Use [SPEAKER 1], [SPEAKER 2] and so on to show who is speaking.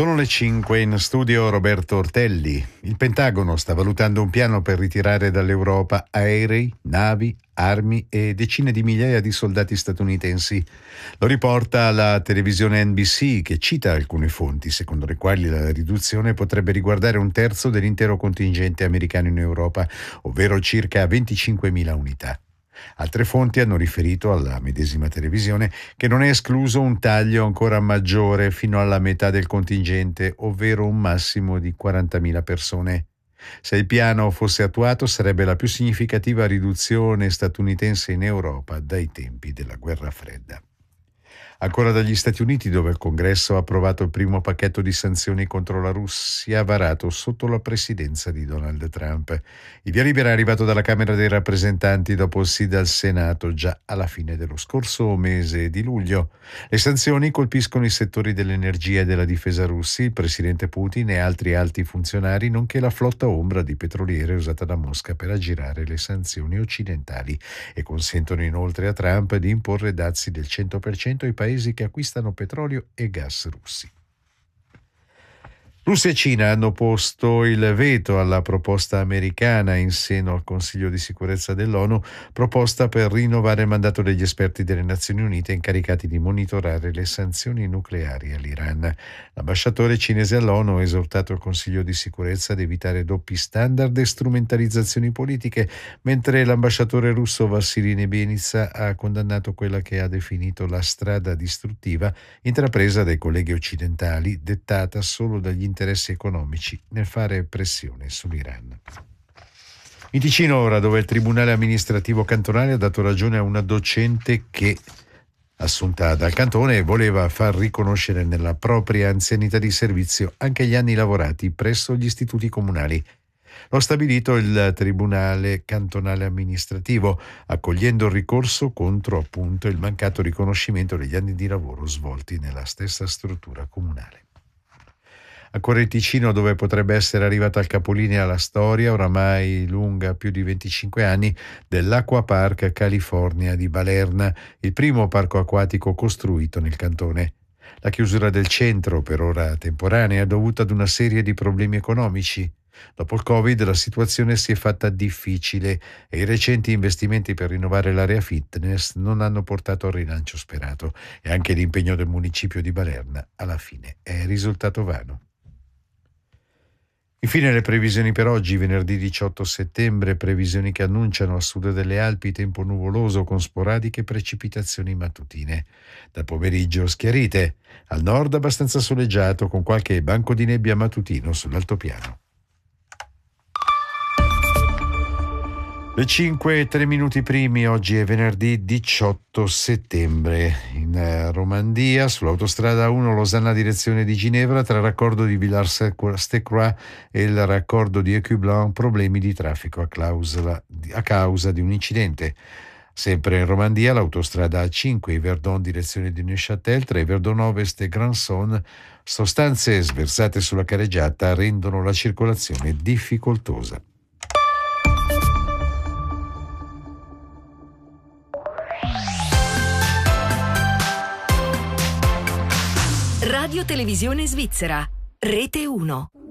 [SPEAKER 1] Sono le 5, in studio Roberto Ortelli. Il Pentagono sta valutando un piano per ritirare dall'Europa aerei, navi, armi e decine di migliaia di soldati statunitensi. Lo riporta la televisione NBC, che cita alcune fonti secondo le quali la riduzione potrebbe riguardare un terzo dell'intero contingente americano in Europa, ovvero circa 25.000 unità. Altre fonti hanno riferito alla medesima televisione che non è escluso un taglio ancora maggiore fino alla metà del contingente, ovvero un massimo di 40.000 persone. Se il piano fosse attuato, sarebbe la più significativa riduzione statunitense in Europa dai tempi della Guerra Fredda. Ancora dagli Stati Uniti, dove il Congresso ha approvato il primo pacchetto di sanzioni contro la Russia varato sotto la presidenza di Donald Trump. Il via libera è arrivato dalla Camera dei Rappresentanti dopo il sì dal Senato già alla fine dello scorso mese di luglio. Le sanzioni colpiscono i settori dell'energia e della difesa russi, il presidente Putin e altri alti funzionari, nonché la flotta ombra di petroliere usata da Mosca per aggirare le sanzioni occidentali, e consentono inoltre a Trump di imporre dazi del 100% ai paesi che acquistano petrolio e gas russi. Russia e Cina hanno posto il veto alla proposta americana in seno al Consiglio di sicurezza dell'ONU, proposta per rinnovare il mandato degli esperti delle Nazioni Unite incaricati di monitorare le sanzioni nucleari all'Iran. L'ambasciatore cinese all'ONU ha esortato il Consiglio di sicurezza ad evitare doppi standard e strumentalizzazioni politiche, mentre l'ambasciatore russo Vassily Nebenzia ha condannato quella che ha definito la strada distruttiva intrapresa dai colleghi occidentali, dettata solo dagli interessi economici nel fare pressione sull'Iran. In Ticino ora, dove il Tribunale amministrativo cantonale ha dato ragione a una docente che, assunta dal cantone, voleva far riconoscere nella propria anzianità di servizio anche gli anni lavorati presso gli istituti comunali. Lo ha stabilito il Tribunale cantonale amministrativo, accogliendo il ricorso contro appunto il mancato riconoscimento degli anni di lavoro svolti nella stessa struttura comunale. Ancora in Ticino, dove potrebbe essere arrivata al capolinea la storia, oramai lunga più di 25 anni, dell'Acquapark California di Balerna, il primo parco acquatico costruito nel cantone. La chiusura del centro, per ora temporanea, è dovuta ad una serie di problemi economici. Dopo il Covid la situazione si è fatta difficile e i recenti investimenti per rinnovare l'area fitness non hanno portato al rilancio sperato, e anche l'impegno del municipio di Balerna alla fine è risultato vano. Infine le previsioni per oggi, venerdì 18 settembre, previsioni che annunciano a sud delle Alpi tempo nuvoloso con sporadiche precipitazioni mattutine. Dal pomeriggio schiarite, al nord abbastanza soleggiato con qualche banco di nebbia mattutino sull'altopiano. Le 5 e 3 minuti primi, oggi è venerdì 18 settembre. In Romandia, sull'autostrada 1 Losanna direzione di Ginevra, tra il raccordo di Villars-Stecroix e il raccordo di Écublens, problemi di traffico a causa di un incidente. Sempre in Romandia, l'autostrada A5 Yverdon direzione di Neuchâtel, tra Yverdon Ovest e Grandson, sostanze sversate sulla careggiata rendono la circolazione difficoltosa.
[SPEAKER 2] Radio Televisione Svizzera, Rete 1.